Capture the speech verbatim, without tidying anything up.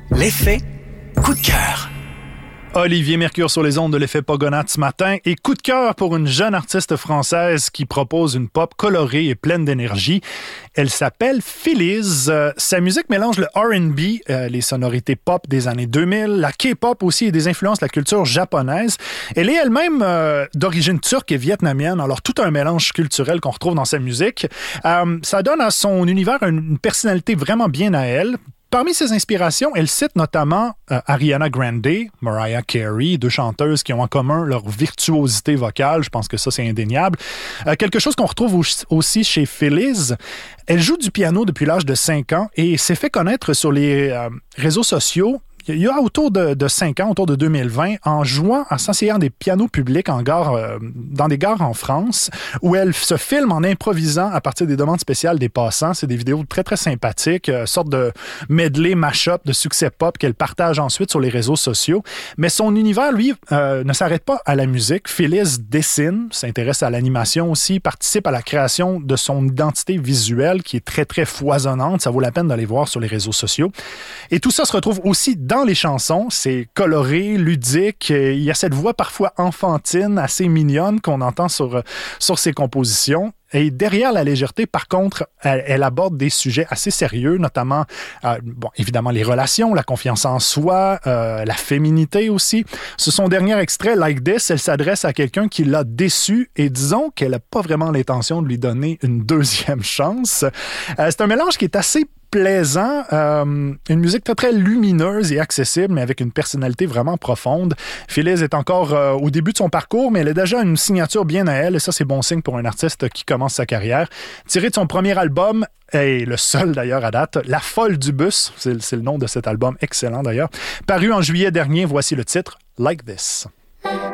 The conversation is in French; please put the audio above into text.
L'effet coup de cœur. Olivier Mercure sur les ondes de l'effet Pogonat ce matin et coup de cœur pour une jeune artiste française qui propose une pop colorée et pleine d'énergie. Elle s'appelle Phillies. Euh, sa musique mélange le R and B, euh, les sonorités pop des années deux mille, la K-pop aussi et des influences de la culture japonaise. Elle est elle-même euh, d'origine turque et vietnamienne, alors tout un mélange culturel qu'on retrouve dans sa musique. Euh, ça donne à son univers une personnalité vraiment bien à elle. Parmi ses inspirations, elle cite notamment euh, Ariana Grande, Mariah Carey, deux chanteuses qui ont en commun leur virtuosité vocale. Je pense que ça, c'est indéniable. Euh, quelque chose qu'on retrouve aussi chez Phillies. Elle joue du piano depuis l'âge de cinq ans et s'est fait connaître sur les euh, réseaux sociaux il y a autour de, de cinq ans, autour de deux mille vingt, en jouant, en s'asseyant des pianos publics en gare, euh, dans des gares en France, où elle se filme en improvisant à partir des demandes spéciales des passants. C'est des vidéos très, très sympathiques, euh, sorte de medley, mash-up de succès pop qu'elle partage ensuite sur les réseaux sociaux. Mais son univers, lui, euh, ne s'arrête pas à la musique. Phillies dessine, s'intéresse à l'animation aussi, participe à la création de son identité visuelle qui est très, très foisonnante. Ça vaut la peine d'aller voir sur les réseaux sociaux. Et tout ça se retrouve aussi dans les chansons, c'est coloré, ludique. Il y a cette voix parfois enfantine, assez mignonne qu'on entend sur, sur ses compositions. Et derrière la légèreté, par contre, elle, elle aborde des sujets assez sérieux, notamment, euh, bon, évidemment, les relations, la confiance en soi, euh, la féminité aussi. Sur son dernier extrait, Like This, elle s'adresse à quelqu'un qui l'a déçu et disons qu'elle n'a pas vraiment l'intention de lui donner une deuxième chance. Euh, c'est un mélange qui est assez plaisant, euh, une musique très, très lumineuse et accessible, mais avec une personnalité vraiment profonde. Phillies est encore euh, au début de son parcours, mais elle a déjà une signature bien à elle, et ça, c'est bon signe pour un artiste qui commence sa carrière. Tiré de son premier album, et le seul d'ailleurs à date, La Folle du Bus, c'est, c'est le nom de cet album, excellent d'ailleurs, paru en juillet dernier, voici le titre, Like This.